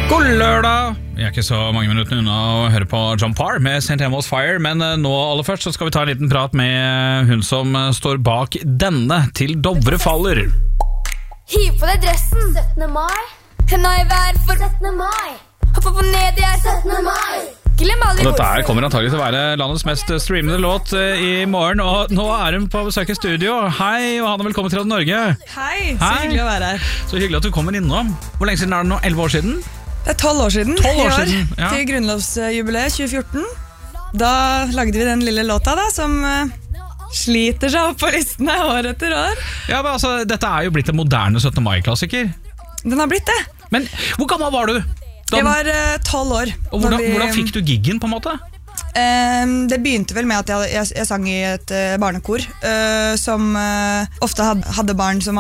God lørdag! Vi ikke så mange minutter unna å høre på John Parr med St. Elmo's Fire, men nå aller først så skal vi ta en liten prat med hun som står bak denne til Dovre faller. Hiv på deg dressen 17. mai. Henda I vær for 17. mai. Hoppa på ned I 17. mai. Glem aldri Dette her kommer antagelig til å være landets mest streamede låt I morgen, og nå hun på besøk I studio. Hei, Johanne, velkommen til Radio Norge. Hei, så hyggelig å være her. Så hyggelig at du kommer innom. Hvor lenge siden det nå? 11 år siden? Det 12 år siden 12 år I år, siden, ja. til grunnlovsjubileet 2014. Da lagde vi den lille låta da, som sliter seg opp på listene år etter år. Ja, men altså, dette jo blitt en moderne 17. mai-klassiker. Den har blitt det. Men hvor gammel var du? Jeg var 12 år. Og hvordan fikk du giggen på en måte? Det begynte vel med at jeg sang I et barnekor som ofte hadde barn som